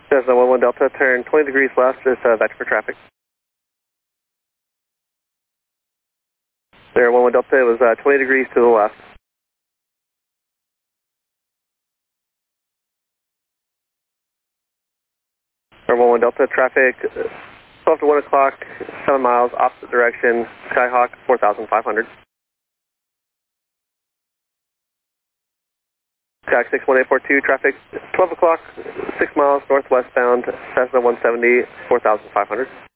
Cessna 11 Delta, turn 20 degrees left, just vector for traffic. There, 11 Delta, it was 20 degrees to the left. Or 11 Delta, traffic 12 to 1 o'clock, 7 miles, opposite direction, Skyhawk 4,500. Skyhawk 61842, traffic 12 o'clock, 6 miles northwestbound, Cessna 170, 4,500.